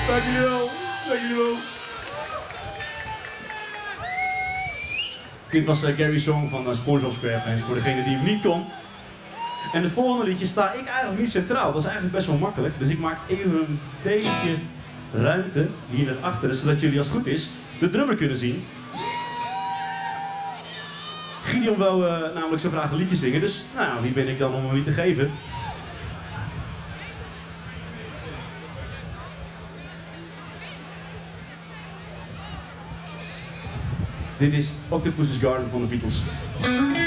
Dank jullie wel. Dank jullie wel. Dit was Gary's song van SpongeBob SquarePants, voor degene die hem niet kon. En het volgende liedje sta ik eigenlijk niet centraal. Dat is eigenlijk best wel makkelijk. Dus ik maak even een beetje ruimte hier naar achteren, zodat jullie als het goed is de drummer kunnen zien. Gideon wou namelijk zo graag een liedje zingen, dus nou, wie ben ik dan om hem niet te geven? Dit is Octopus's Garden van de Beatles.